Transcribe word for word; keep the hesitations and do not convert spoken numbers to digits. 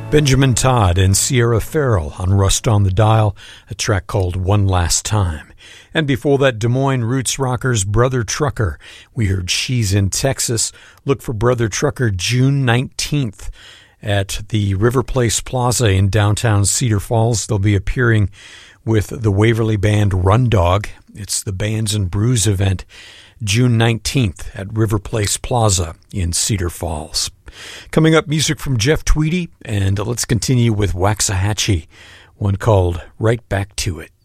Benjamin Todd and Sierra Farrell on Rust on the Dial, a track called One Last Time. And before that, Des Moines roots rockers Brother Trucker. We heard She's in Texas. Look for Brother Trucker June nineteenth at the River Place Plaza in downtown Cedar Falls. They'll be appearing with the Waverly band Run Dog. It's the Bands and Brews event, June nineteenth at River Place Plaza in Cedar Falls. Coming up, music from Jeff Tweedy, and let's continue with Waxahachie, one called Right Back to It.